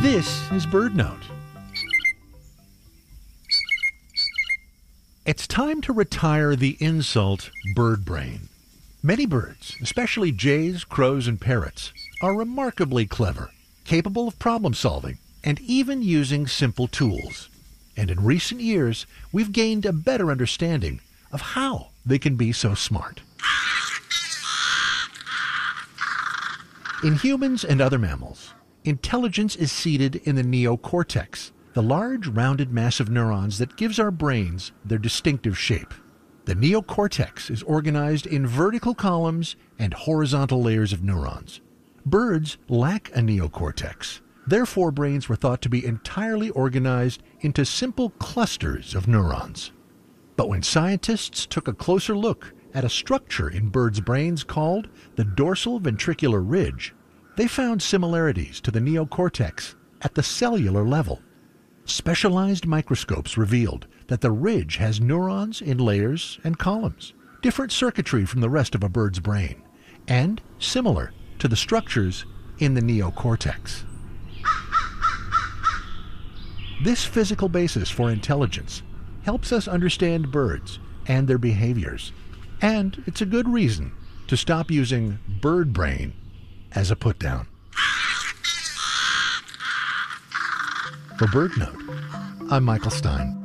This is BirdNote. It's time to retire the insult bird brain. Many birds, especially jays, crows, and parrots, are remarkably clever, capable of problem solving, and even using simple tools. And in recent years, we've gained a better understanding of how they can be so smart. In humans and other mammals, intelligence is seated in the neocortex, the large rounded mass of neurons that gives our brains their distinctive shape. The neocortex is organized in vertical columns and horizontal layers of neurons. Birds lack a neocortex. Their forebrains were thought to be entirely organized into simple clusters of neurons. But when scientists took a closer look at a structure in birds' brains called the dorsal ventricular ridge, they found similarities to the neocortex at the cellular level. Specialized microscopes revealed that the ridge has neurons in layers and columns, different circuitry from the rest of a bird's brain, and similar to the structures in the neocortex. This physical basis for intelligence helps us understand birds and their behaviors, and it's a good reason to stop using bird brain as a put-down. For BirdNote, I'm Michael Stein.